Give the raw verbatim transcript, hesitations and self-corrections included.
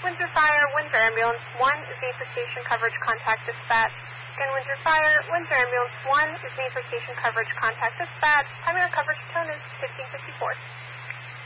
Windsor Fire, Windsor Ambulance one is made for station coverage, contact dispatch. Again, Windsor Fire, Windsor Ambulance one is made for station coverage, contact dispatch. Primary coverage tone is fifteen fifty-four.